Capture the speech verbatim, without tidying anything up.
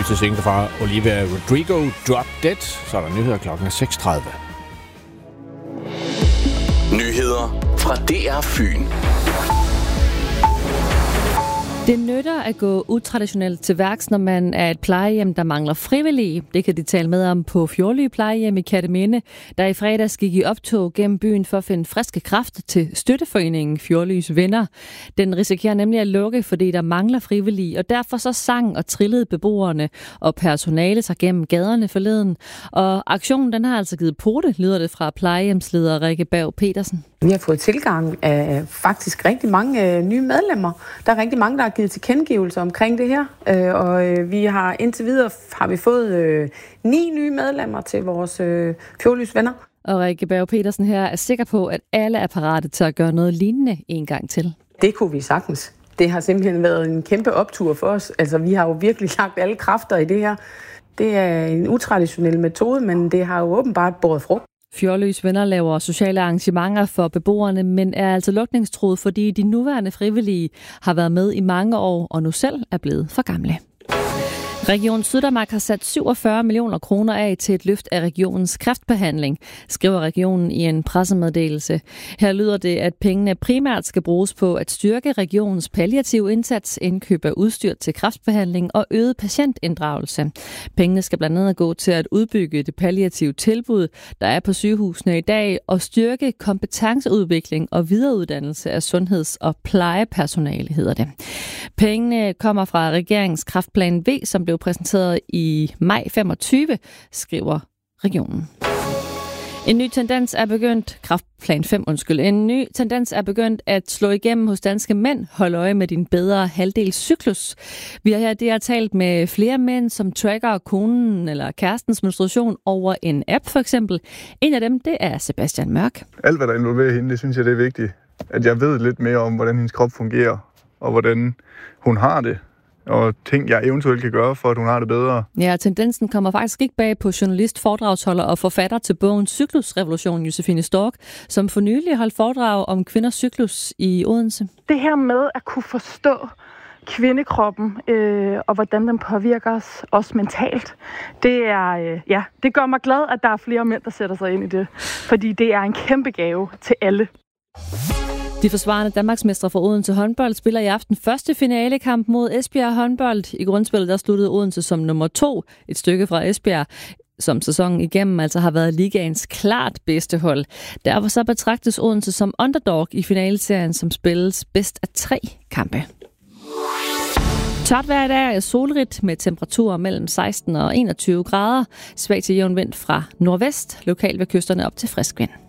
Første single fra Olivia Rodrigo, Drop Dead. Så er der nyheder klokken seks tredive. Nyheder fra D R Fyn. Det nytter at gå utraditionelt til værks, når man er et plejehjem, der mangler frivillige. Det kan de tale med om på Fjordly plejehjem i Kerteminde, der i fredags gik i optog gennem byen for at finde friske kræfter til støtteforeningen Fjordlys Venner. Den risikerer nemlig at lukke, fordi der mangler frivillige, og derfor så sang og trillede beboerne og personale sig gennem gaderne forleden. Og aktionen den har altså givet pote, lyder det fra plejehjemsleder Rikke Berg Petersen. Vi har fået tilgang af faktisk rigtig mange øh, nye medlemmer. Der er rigtig mange, der har givet tilkendegivelser omkring det her. Øh, og øh, vi har indtil videre har vi fået øh, ni nye medlemmer til vores øh, Fjordlys Venner. Og Rikke Berg Petersen her er sikker på, at alle er parate til at gøre noget lignende en gang til. Det kunne vi sagtens. Det har simpelthen været en kæmpe optur for os. Altså, vi har jo virkelig lagt alle kræfter i det her. Det er en utraditionel metode, men det har jo åbenbart båret frugt. Fjordlys Venner laver sociale arrangementer for beboerne, men er altså lukningstruet, fordi de nuværende frivillige har været med i mange år og nu selv er blevet for gamle. Region Syddanmark har sat syvogfyrre millioner kroner af til et løft af regionens kræftbehandling, skriver regionen i en pressemeddelelse. Her lyder det, at pengene primært skal bruges på at styrke regionens palliative indsats, indkøb af udstyr til kræftbehandling og øget patientinddragelse. Pengene skal blandt andet gå til at udbygge det palliative tilbud, der er på sygehusene i dag, og styrke kompetenceudvikling og videreuddannelse af sundheds- og plejepersonale, hedder det. Pengene kommer fra regeringens kræftplan V, som blev præsenteret i maj femogtyve, skriver regionen. En ny tendens er begyndt, kræftplan fem, undskyld, en ny tendens er begyndt at slå igennem hos danske mænd. Hold øje med din bedre halvdels cyklus. Vi har her det har talt med flere mænd, som tracker konen eller kærestens menstruation over en app for eksempel. En af dem, det er Sebastian Mørk. Alt, hvad der involverer hende, det synes jeg, det er vigtigt. At jeg ved lidt mere om, hvordan hendes krop fungerer, og hvordan hun har det. Og ting, jeg eventuelt kan gøre, for at hun har det bedre. Ja, tendensen kommer faktisk ikke bag på journalist, foredragsholder og forfatter til bogen Cyklusrevolution, Josefine Stork, som for nylig holdt foredrag om kvinders cyklus i Odense. Det her med at kunne forstå kvindekroppen øh, og hvordan den påvirker os, også mentalt, det er øh, ja, det gør mig glad, at der er flere mænd, der sætter sig ind i det, fordi det er en kæmpe gave til alle. De forsvarende Danmarksmestre fra Odense håndbold spiller i aften første finalekamp mod Esbjerg håndbold. I grundspillet der sluttede Odense som nummer to, et stykke fra Esbjerg, som sæsonen igennem altså har været ligaens klart bedste hold. Derfor så betragtes Odense som underdog i finaleserien, som spilles bedst af tre kampe. Tørt vejr i dag er solrigt med temperaturer mellem seksten og enogtyve grader. Svag til jævn vind fra nordvest, lokalt ved kysterne op til frisk vind.